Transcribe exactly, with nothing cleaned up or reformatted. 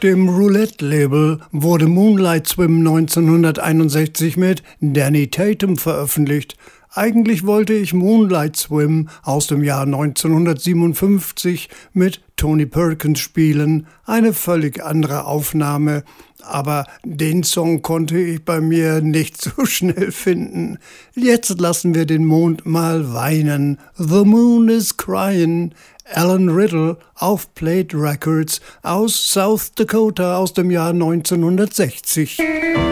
dem Roulette-Label wurde Moonlight Swim neunzehnhunderteinundsechzig mit Danny Tatum veröffentlicht. Eigentlich wollte ich Moonlight Swim aus dem Jahr neunzehnhundertsiebenundfünfzig mit Tony Perkins spielen, eine völlig andere Aufnahme, aber den Song konnte ich bei mir nicht so schnell finden. Jetzt lassen wir den Mond mal weinen. The Moon is Crying. Alan Riddle auf Plate Records aus South Dakota aus dem Jahr neunzehnhundertsechzig.